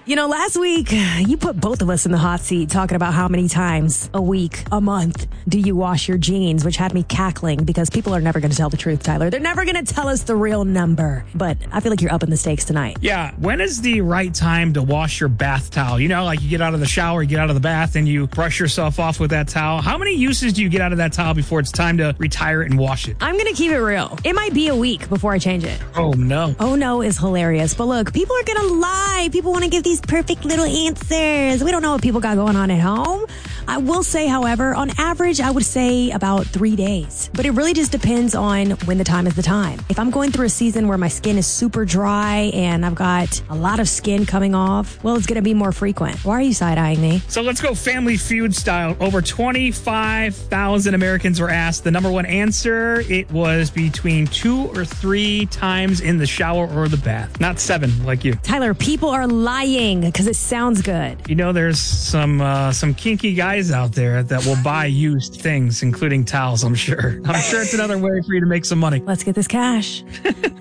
You know, last week, you put both of us in the hot seat talking about how many times a week, a month, do you wash your jeans, which had me cackling because people are never going to tell the truth, Tyler. They're never going to tell us the real number. But I feel like you're upping the stakes tonight. Yeah. When is the right time to wash your bath towel? You know, like you get out of the shower, you get out of the bath, and you brush yourself off with that towel. How many uses do you get out of that towel before it's time to retire it and wash it? I'm going to keep it real. It might be a week before I change it. Oh, no. Oh, no is hilarious. But look, people are going to lie. People want to give these perfect little answers. We don't know what people got going on at home. I will say, however, on average, I would say about 3 days. But it really just depends on when the time is the time. If I'm going through a season where my skin is super dry and I've got a lot of skin coming off, well, it's going to be more frequent. Why are you side-eyeing me? So let's go Family Feud style. Over 25,000 Americans were asked. The number one answer, it was between 2 or 3 times in the shower or the bath. Not 7 like you. Tyler, people are lying because it sounds good. You know, there's some kinky guys out there that will buy used things, including towels, I'm sure. I'm sure it's another way for you to make some money. Let's get this cash.